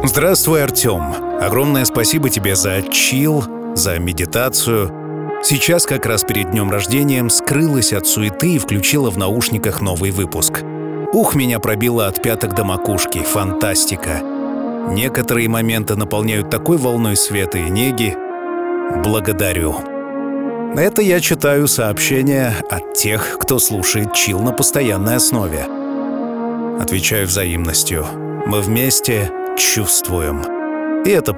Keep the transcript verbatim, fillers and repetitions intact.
Здравствуй, Артем. Огромное спасибо тебе за чил, за медитацию. Сейчас, как раз перед днем рождения, скрылась от суеты и включила в наушниках новый выпуск. Ух, меня пробило от пяток до макушки. Фантастика. Некоторые моменты наполняют такой волной света и неги. Благодарю. Это я читаю сообщения от тех, кто слушает чил на постоянной основе. Отвечаю взаимностью. Мы вместе чувствуем. И это